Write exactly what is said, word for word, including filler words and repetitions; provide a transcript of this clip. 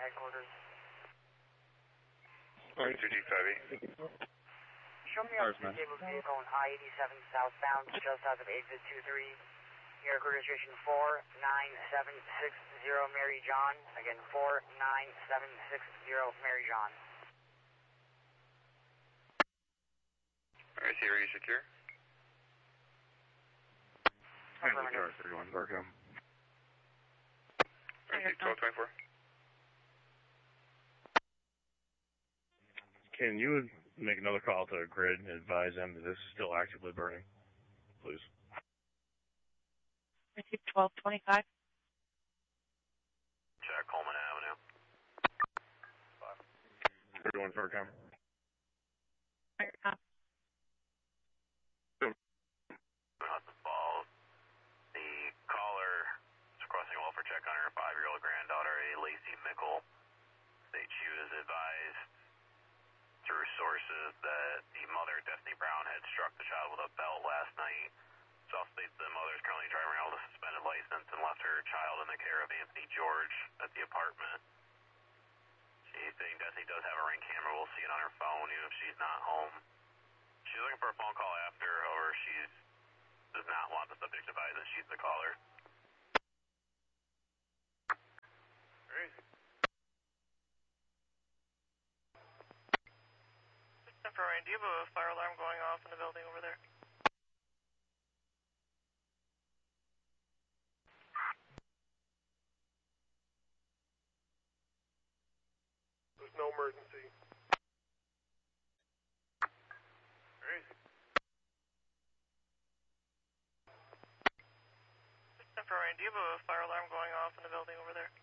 headquarters. Alright, two G five eight. Show me a disabled vehicle on I eighty-seven southbound, just south of exit two three. Your registration four nine seven six zero Mary John. Again, four nine seven six zero Mary John. Alright, see, are you secure? Affirmative. thirty-one, Barcom. Alright, twelve twenty-four. Can you make another call to Grid and advise them that this is still actively burning, please? Receive twelve twenty-five. Check Coleman Avenue. thirty-one, Barcom. Barcom. Hudson Falls. The caller is requesting a welfare check on her five-year-old granddaughter, a Lacey Mickle. State she was advised through sources that the mother, Destiny Brown, had struck the child with a belt last night. South states the mother is currently driving around with a suspended license and left her child in the care of Anthony George at the apartment. She's saying Destiny does have a ring camera. We'll see it on her phone even if she's not home. She's looking for a phone call after, or she does not want the subject to advise that she's the caller. Alright. For Ryan, do you have a fire alarm going off in the building over there? There's no emergency. Alright. For Ryan, do you have a fire alarm going off in the building over there?